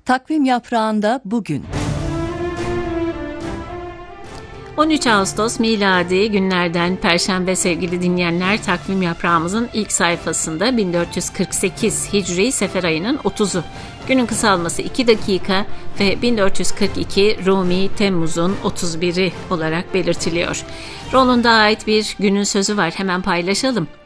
Takvim yaprağında bugün. 13 Ağustos miladi günlerden Perşembe sevgili dinleyenler, takvim yaprağımızın ilk sayfasında 1448 Hicri Sefer ayının 30'u. Günün kısalması 2 dakika ve 1442 Rumi Temmuz'un 31'i olarak belirtiliyor. Roland'a ait bir günün sözü var, hemen paylaşalım.